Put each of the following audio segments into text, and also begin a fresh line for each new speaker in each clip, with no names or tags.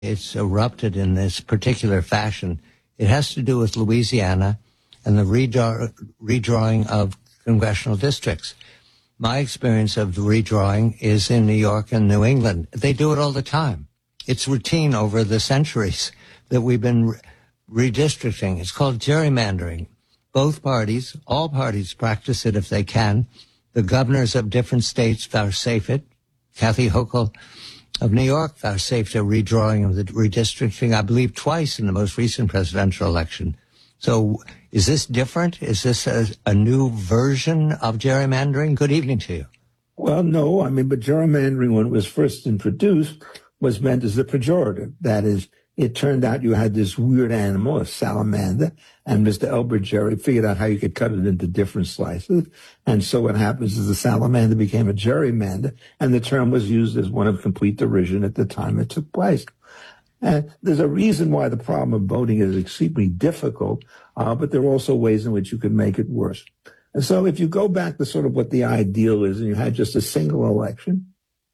it's erupted in this particular fashion. It has to do with Louisiana and the redrawing of congressional districts. My experience of the redrawing is in New York and New England. They do it all the time. It's routine over the centuries that we've been redistricting. It's called gerrymandering. Both parties, all parties practice it if they can. The governors of different states vouchsafe it. Kathy Hochul of New York vouchsafed a redrawing of the redistricting, I believe, twice in the most recent presidential election. So is this different? Is this a new version of gerrymandering? Good evening to you.
Well, no. But gerrymandering, when it was first introduced, was meant as a pejorative. That is, it turned out you had this weird animal, a salamander, and Mr. Elbert Jerry figured out how you could cut it into different slices. And so what happens is the salamander became a gerrymander, and the term was used as one of complete derision at the time it took place. And there's a reason why the problem of voting is extremely difficult, but there are also ways in which you can make it worse. And so if you go back to sort of what the ideal is, and you had just a single election,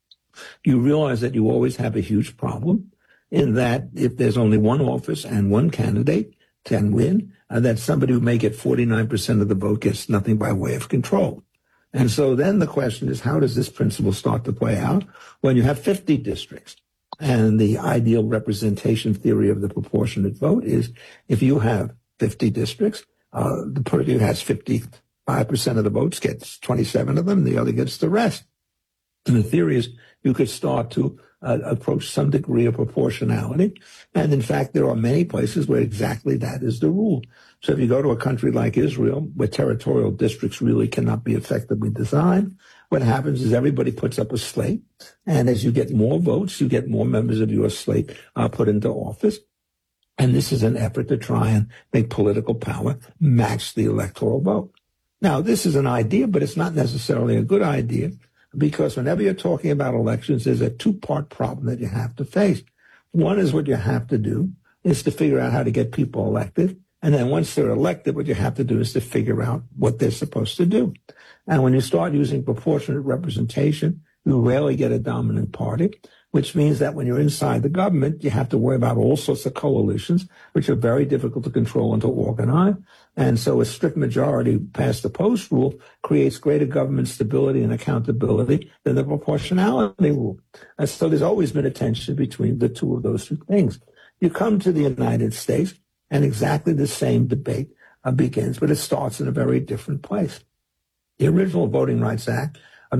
you realize that you always have a huge problem in that if there's only one office and one candidate can win, that somebody who may get 49% of the vote gets nothing by way of control. And so then the question is, how does this principle start to play out when you have 50 districts? And the ideal representation theory of the proportionate vote is if you have 50 districts, the party who has 55% of the votes gets 27 of them, the other gets the rest. And the theory is you could start to approach some degree of proportionality. And in fact, there are many places where exactly that is the rule. So if you go to a country like Israel, where territorial districts really cannot be effectively designed, what happens is everybody puts up a slate. And as you get more votes, you get more members of your slate put into office. And this is an effort to try and make political power match the electoral vote. Now, this is an idea, but it's not necessarily a good idea, because whenever you're talking about elections, there's a two-part problem that you have to face. One is what you have to do is to figure out how to get people elected. And then once they're elected, what you have to do is to figure out what they're supposed to do. And when you start using proportionate representation, you rarely get a dominant party, which means that when you're inside the government, you have to worry about all sorts of coalitions, which are very difficult to control and to organize. And so a strict majority past the post rule creates greater government stability and accountability than the proportionality rule. And so there's always been a tension between the two of those two things. You come to the United States, and exactly the same debate begins, but it starts in a very different place. The original Voting Rights Act of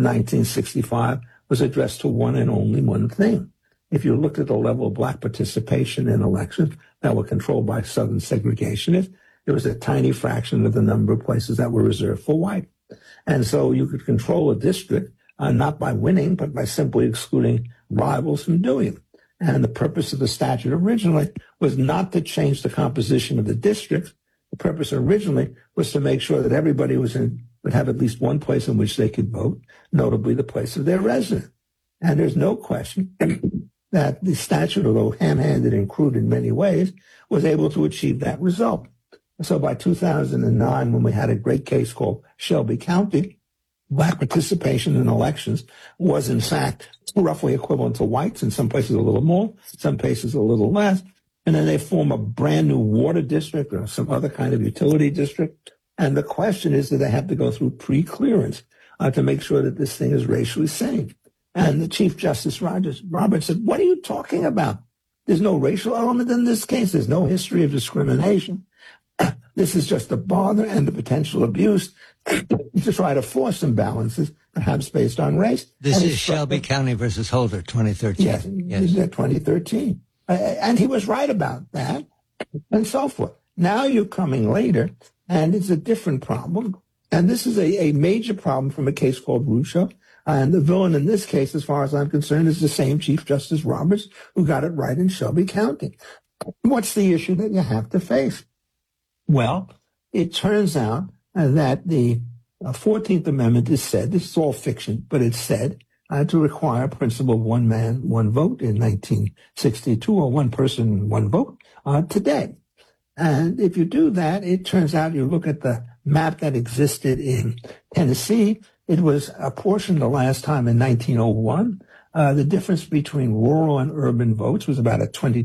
1965 was addressed to one and only one thing. If you looked at the level of black participation in elections that were controlled by Southern segregationists, there was a tiny fraction of the number of places that were reserved for white. And so you could control a district not by winning, but by simply excluding rivals from doing it. And the purpose of the statute originally was not to change the composition of the districts. The purpose originally was to make sure that everybody would have at least one place in which they could vote, notably the place of their residence. And there's no question that the statute, although ham-handed and crude in many ways, was able to achieve that result. So by 2009, when we had a great case called Shelby County, black participation in elections was, in fact, roughly equivalent to whites, in some places a little more, some places a little less. And then they form a brand new water district or some other kind of utility district. And the question is, do they have to go through pre-clearance to make sure that this thing is racially sane? And the Chief Justice Roberts said, what are you talking about? There's no racial element in this case. There's no history of discrimination. This is just a bother and the potential abuse to try to force imbalances, perhaps based on race.
This is Shelby County versus Holder, 2013.
Yes. 2013. And he was right about that, and so forth. Now you're coming later, and it's a different problem. And this is a major problem from a case called Rucho. And the villain in this case, as far as I'm concerned, is the same Chief Justice Roberts who got it right in Shelby County. What's the issue that you have to face? Well, it turns out that the 14th Amendment is said, this is all fiction, but it's said to require a principle of one man, one vote in 1962, or one person, one vote today. And if you do that, it turns out you look at the map that existed in Tennessee, it was apportioned the last time in 1901. The difference between rural and urban votes was about a 20